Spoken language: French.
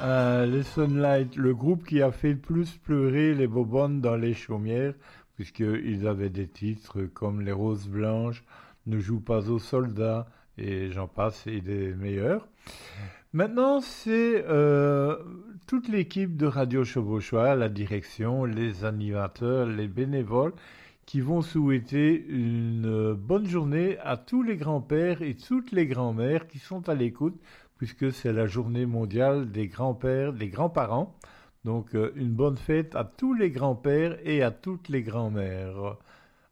Les Sunlight, le groupe qui a fait le plus pleurer les Bobonnes dans les chaumières, puisqu'ils avaient des titres comme Les Roses Blanches, Ne joue pas aux soldats, et j'en passe, et des meilleurs. Maintenant, c'est toute l'équipe de Radio Chevauchois, la direction, les animateurs, les bénévoles, qui vont souhaiter une bonne journée à tous les grands-pères et toutes les grands-mères qui sont à l'écoute, puisque c'est la journée mondiale des grands-pères, des grands-parents. Donc, une bonne fête à tous les grands-pères et à toutes les grands-mères.